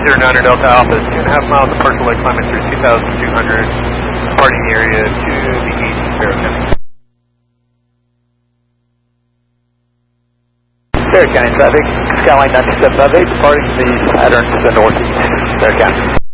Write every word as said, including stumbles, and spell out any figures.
zero niner Delta Alpha is two and a half miles of partial leg climbing through two thousand two hundred, departing the area to the east, Barrow County. Barrow County traffic, Skyline nine seven five eight, departing the Saturn to the northeast, Barrow County.